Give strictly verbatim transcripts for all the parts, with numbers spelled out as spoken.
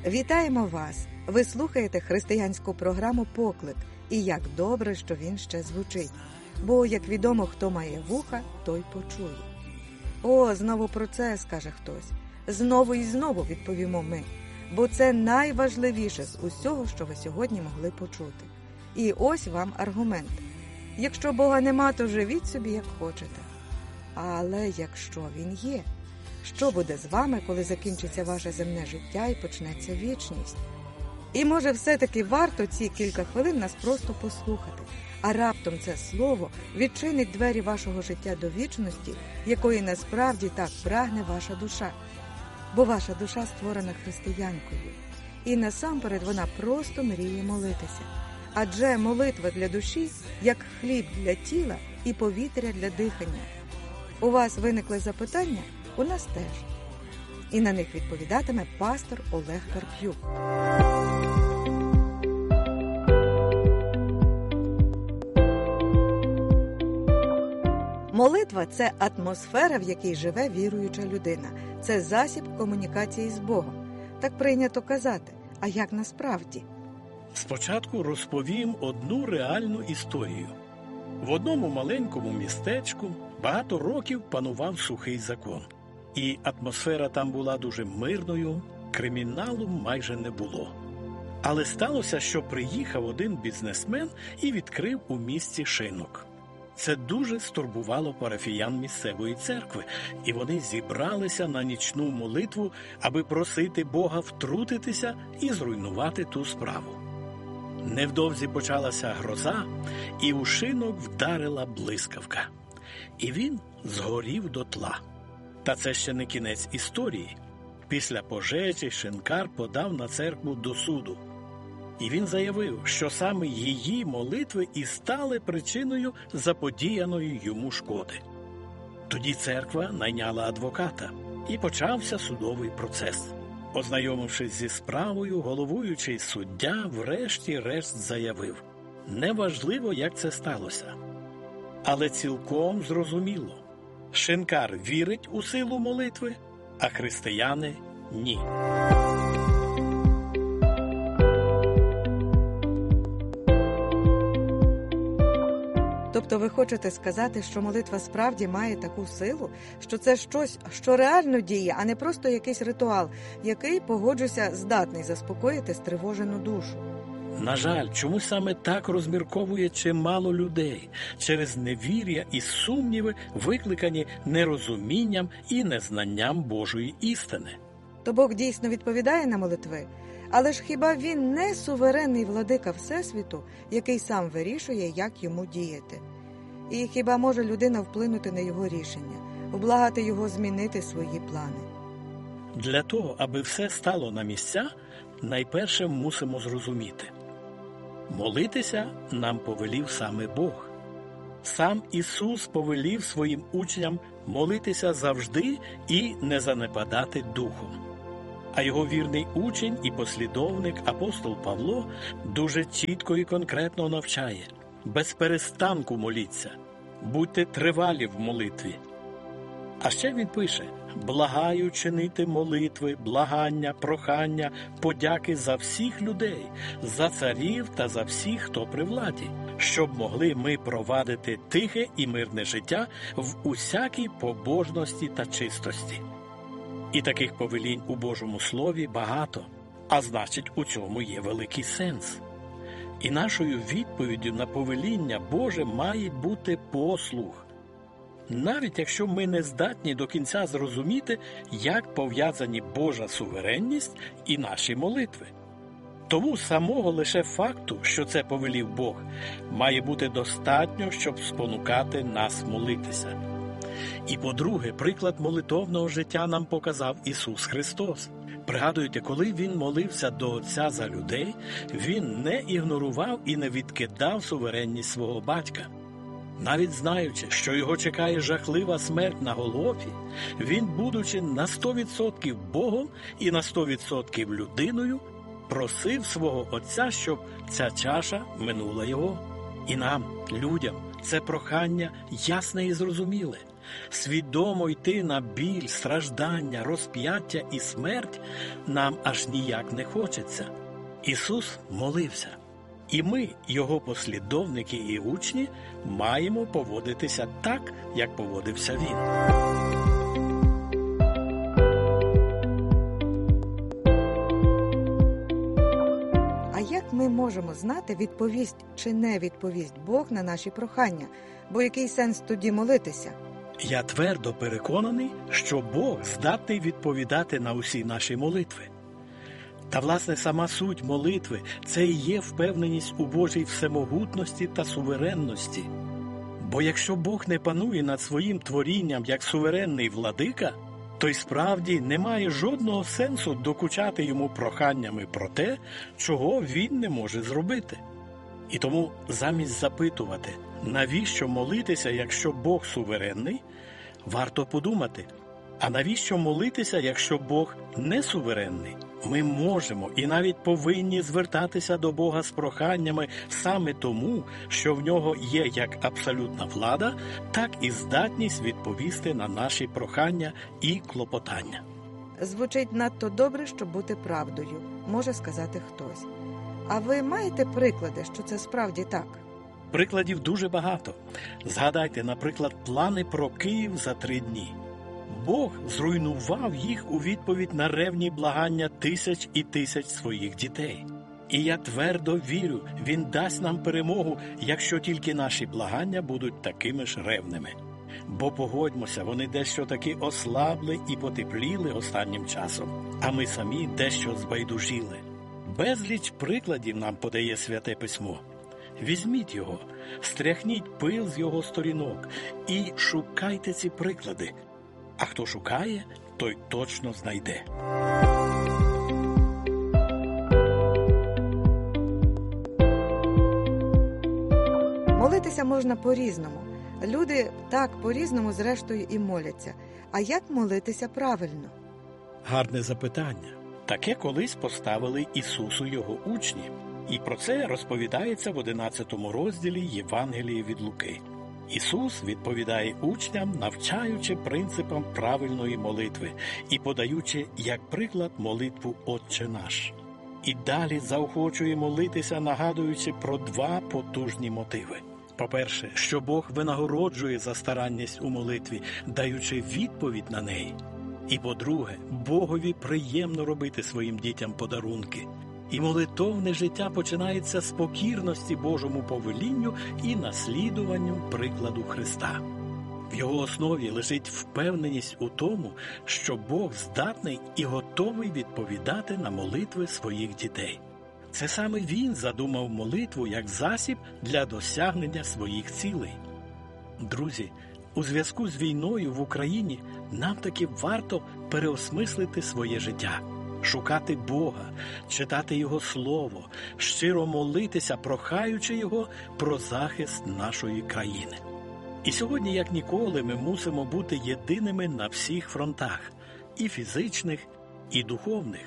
Вітаємо вас! Ви слухаєте християнську програму «Поклик». І як добре, що він ще звучить. Бо, як відомо, хто має вуха, той почує. О, знову про це, скаже хтось. Знову і знову відповімо ми. Бо це найважливіше з усього, що ви сьогодні могли почути. І ось вам аргумент. Якщо Бога нема, то живіть собі, як хочете. Але якщо Він є, що буде з вами, коли закінчиться ваше земне життя і почнеться вічність? І може все-таки варто ці кілька хвилин нас просто послухати, а раптом це слово відчинить двері вашого життя до вічності, якої насправді так прагне ваша душа. Бо ваша душа створена християнкою. І насамперед вона просто мріє молитися. Адже молитва для душі, як хліб для тіла і повітря для дихання. У вас виникли запитання? У нас теж. І на них відповідатиме пастор Олег Карп'юк. Молитва – це атмосфера, в якій живе віруюча людина. Це засіб комунікації з Богом. Так прийнято казати. А як насправді? Спочатку розповім одну реальну історію. В одному маленькому містечку багато років панував сухий закон. І атмосфера там була дуже мирною, криміналу майже не було. Але сталося, що приїхав один бізнесмен і відкрив у місті шинок. Це дуже стурбувало парафіян місцевої церкви, і вони зібралися на нічну молитву, аби просити Бога втрутитися і зруйнувати ту справу. Невдовзі почалася гроза, і у шинок вдарила блискавка. І він згорів дотла. Та це ще не кінець історії. Після пожежі шинкар подав на церкву до суду. І він заявив, що саме її молитви і стали причиною заподіяної йому шкоди. Тоді церква найняла адвоката, і почався судовий процес. Ознайомившись зі справою, головуючий суддя врешті-решт заявив: неважливо, як це сталося. Але цілком зрозуміло. Шинкар вірить у силу молитви, а християни – ні. Тобто ви хочете сказати, що молитва справді має таку силу, що це щось, що реально діє, а не просто якийсь ритуал, який, погоджуся, здатний заспокоїти стривожену душу? На жаль, чому саме так розмірковує чимало людей через невір'я і сумніви, викликані нерозумінням і незнанням Божої істини. То Бог дійсно відповідає на молитви? Але ж хіба Він не суверенний владика Всесвіту, який сам вирішує, як йому діяти? І хіба може людина вплинути на його рішення, вблагати його змінити свої плани? Для того, аби все стало на місця, найперше мусимо зрозуміти. Молитися нам повелів саме Бог. Сам Ісус повелів своїм учням молитися завжди і не занепадати духом. А його вірний учень і послідовник апостол Павло дуже чітко і конкретно навчає: без перестанку моліться, будьте тривалі в молитві. А ще він пише: благаю чинити молитви, благання, прохання, подяки за всіх людей, за царів та за всіх, хто при владі, щоб могли ми провадити тихе і мирне життя в усякій побожності та чистості. І таких повелінь у Божому Слові багато, а значить, у цьому є великий сенс. І нашою відповіддю на повеління Боже має бути послух. Навіть якщо ми не здатні до кінця зрозуміти, як пов'язані Божа суверенність і наші молитви. Тому самого лише факту, що це повелів Бог, має бути достатньо, щоб спонукати нас молитися. І по-друге, приклад молитовного життя нам показав Ісус Христос. Пригадуєте, коли Він молився до Отця за людей, Він не ігнорував і не відкидав суверенність свого Батька. Навіть знаючи, що його чекає жахлива смерть на Голгофі, Він, будучи на сто відсотків Богом і на сто відсотків людиною, просив свого Отця, щоб ця чаша минула його. І нам, людям, це прохання ясне і зрозуміле. свідомо йти на біль, страждання, розп'яття і смерть нам аж ніяк не хочеться. Ісус молився. І ми, Його послідовники і учні, маємо поводитися так, як поводився Він. А як ми можемо знати, відповість чи не відповість Бог на наші прохання? Бо який сенс тоді молитися? Я твердо переконаний, що Бог здатний відповідати на усі наші молитви. Та, власне, сама суть молитви – це і є впевненість у Божій всемогутності та суверенності. Бо якщо Бог не панує над своїм творінням як суверенний владика, то й справді немає жодного сенсу докучати йому проханнями про те, чого він не може зробити. І тому замість запитувати, навіщо молитися, якщо Бог суверенний, варто подумати, а навіщо молитися, якщо Бог не суверенний? Ми можемо і навіть повинні звертатися до Бога з проханнями саме тому, що в нього є як абсолютна влада, так і здатність відповісти на наші прохання і клопотання. Звучить надто добре, щоб бути правдою, може сказати хтось. А ви маєте приклади, що це справді так? Прикладів дуже багато. Згадайте, наприклад, плани про Київ за три дні. Бог зруйнував їх у відповідь на ревні благання тисяч і тисяч своїх дітей. І я твердо вірю, Він дасть нам перемогу, якщо тільки наші благання будуть такими ж ревними. Бо, погодьмося, вони дещо таки ослабли і потепліли останнім часом, а ми самі дещо збайдужіли. Безліч прикладів нам подає Святе Письмо. Візьміть його, стряхніть пил з його сторінок і шукайте ці приклади. А хто шукає, той точно знайде. Молитися можна по-різному. Люди так по-різному зрештою і моляться. А як молитися правильно? Гарне запитання. Таке колись поставили Ісусу його учні. І про це розповідається в одинадцятому розділі Євангелії від Луки. Ісус відповідає учням, навчаючи принципам правильної молитви і подаючи як приклад молитву «Отче наш». І далі заохочує молитися, нагадуючи про два потужні мотиви. По-перше, що Бог винагороджує за старанність у молитві, даючи відповідь на неї. І по-друге, Богові приємно робити своїм дітям подарунки. І молитовне життя починається з покірності Божому повелінню і наслідуванню прикладу Христа. В його основі лежить впевненість у тому, що Бог здатний і готовий відповідати на молитви своїх дітей. Це саме Він задумав молитву як засіб для досягнення своїх цілей. Друзі, у зв'язку з війною в Україні нам таки варто переосмислити своє життя. Шукати Бога, читати Його Слово, щиро молитися, прохаючи Його про захист нашої країни. І сьогодні, як ніколи, ми мусимо бути єдиними на всіх фронтах – і фізичних, і духовних.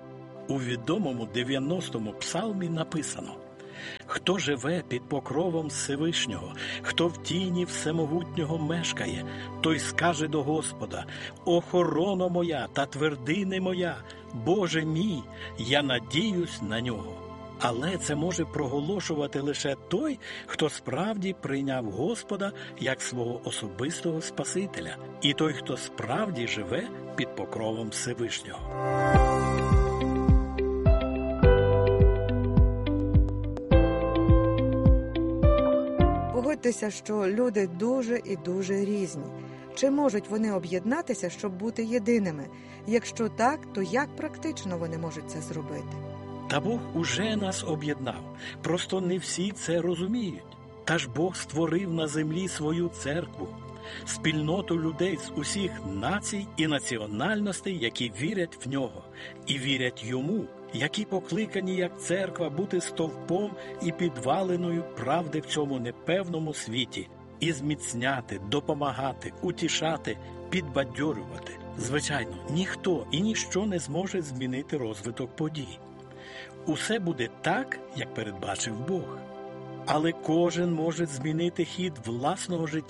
У відомому дев'яностому псалмі написано: «Хто живе під покровом Всевишнього, хто в тіні Всемогутнього мешкає, той скаже до Господа: охорона моя та твердине моя, Боже мій, я надіюсь на нього». Але це може проголошувати лише той, хто справді прийняв Господа як свого особистого Спасителя, і той, хто справді живе під покровом Всевишнього. Погодьтеся, що люди дуже і дуже різні. Чи можуть вони об'єднатися, щоб бути єдиними? Якщо так, то як практично вони можуть це зробити? Та Бог уже нас об'єднав, просто не всі це розуміють. Та ж Бог створив на землі свою церкву, спільноту людей з усіх націй і національностей, які вірять в Нього і вірять Йому, які покликані як церква бути стовпом і підвалиною правди в цьому непевному світі і зміцняти, допомагати, утішати, підбадьорювати. Звичайно, ніхто і ніщо не зможе змінити розвиток подій. Усе буде так, як передбачив Бог. Але кожен може змінити хід власного життя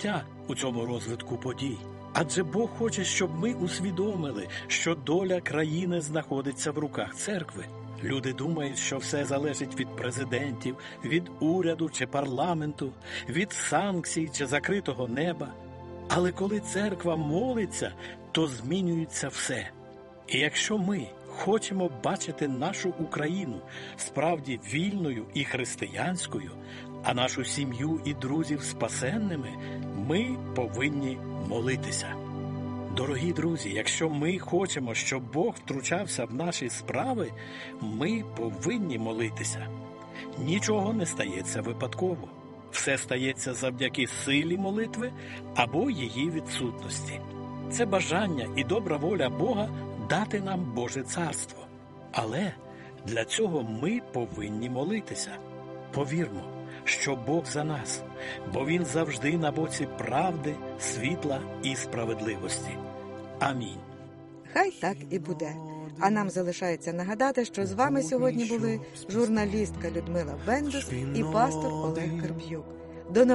у цьому розвитку подій. Адже Бог хоче, щоб ми усвідомили, що доля країни знаходиться в руках церкви. Люди думають, що все залежить від президентів, від уряду чи парламенту, від санкцій чи закритого неба. Але коли церква молиться, то змінюється все. І якщо ми хочемо бачити нашу Україну справді вільною і християнською, а нашу сім'ю і друзів спасенними, ми повинні молитися. Дорогі друзі, якщо ми хочемо, щоб Бог втручався в наші справи, ми повинні молитися. Нічого не стається випадково. Все стається завдяки силі молитви або її відсутності. Це бажання і добра воля Бога дати нам Боже царство. Але для цього ми повинні молитися. Повірмо, що Бог за нас, бо Він завжди на боці правди, світла і справедливості. Амінь. Хай так і буде. А нам залишається нагадати, що з вами сьогодні були журналістка Людмила Бендус і пастор Олег Карп'юк. До